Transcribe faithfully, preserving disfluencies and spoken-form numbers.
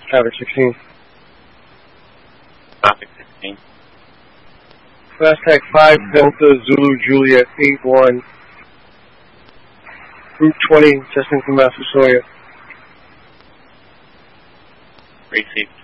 Traffic sixteen. Traffic sixteen. Fast-Tag five, Delta Zulu Juliet eight one. Route twenty, testing from Massasoit. Receive